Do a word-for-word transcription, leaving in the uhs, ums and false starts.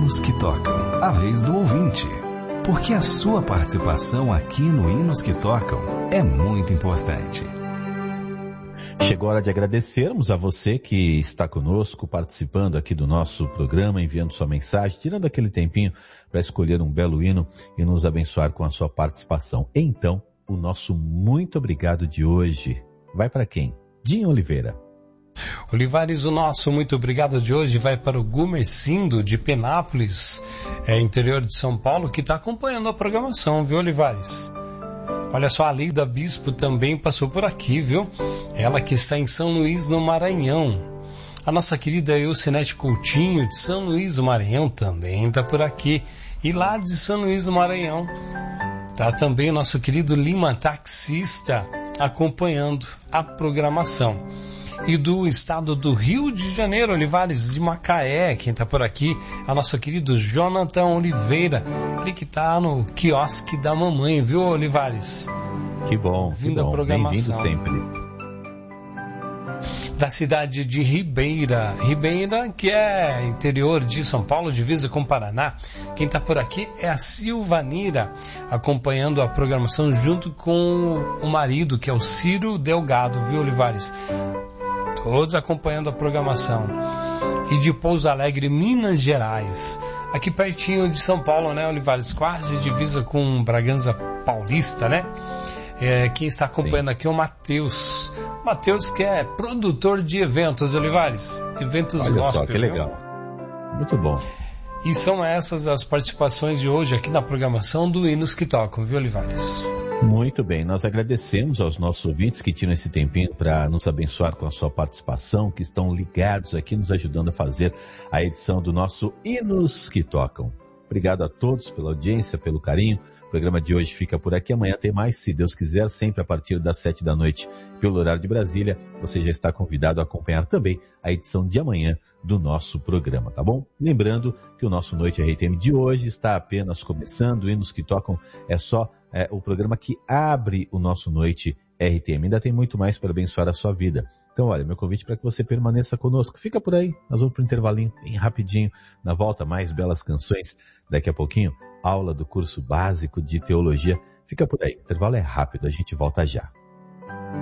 Hinos que Tocam, a vez do ouvinte. Porque a sua participação aqui no Hinos que Tocam é muito importante. Chegou a hora de agradecermos a você que está conosco, participando aqui do nosso programa, enviando sua mensagem, tirando aquele tempinho para escolher um belo hino e nos abençoar com a sua participação. Então, o nosso muito obrigado de hoje vai para quem? Dinho Oliveira. Olivares, o nosso muito obrigado de hoje vai para o Gumercindo de Penápolis, é, interior de São Paulo, que está acompanhando a programação, viu, Olivares? Olha só, a Leida Bispo também passou por aqui, viu? Ela que está em São Luís, no Maranhão. A nossa querida Eucinete Coutinho, de São Luís, do Maranhão, também está por aqui. E lá de São Luís, do Maranhão, está também o nosso querido Lima Taxista, acompanhando a programação. E do estado do Rio de Janeiro, Olivares, de Macaé, quem está por aqui, é o nosso querido Jonathan Oliveira, ele que está no quiosque da mamãe, viu, Olivares? Que bom, Vindo que bom, a programação. bem-vindo sempre. Da cidade de Ribeira, Ribeira, que é interior de São Paulo, divisa com Paraná. Quem está por aqui é a Silvanira, acompanhando a programação junto com o marido, que é o Ciro Delgado, viu, Olivares? Todos acompanhando a programação. E de Pouso Alegre, Minas Gerais, aqui pertinho de São Paulo, né, Olivares? Quase divisa com Bragança Paulista, né? É, quem está acompanhando Sim. aqui é o Matheus. Matheus, que é produtor de eventos, Olivares. Eventos Olha gospel. Só, que legal. Muito bom. E são essas as participações de hoje aqui na programação do Hinos que Tocam, viu, Olivares? Muito bem, nós agradecemos aos nossos ouvintes que tiram esse tempinho para nos abençoar com a sua participação, que estão ligados aqui, nos ajudando a fazer a edição do nosso Hinos que Tocam. Obrigado a todos pela audiência, pelo carinho. O programa de hoje fica por aqui. Amanhã tem mais, se Deus quiser, sempre a partir das sete da noite, pelo horário de Brasília. Você já está convidado a acompanhar também a edição de amanhã do nosso programa, tá bom? Lembrando que o nosso Noite R T M de hoje está apenas começando. Hinos que Tocam é só é, o programa que abre o nosso Noite R T M. Ainda tem muito mais para abençoar a sua vida. Então, olha, meu convite para que você permaneça conosco. Fica por aí, nós vamos para o intervalinho, bem rapidinho. Na volta, mais belas canções. Daqui a pouquinho, aula do curso básico de teologia. Fica por aí, o intervalo é rápido, a gente volta já.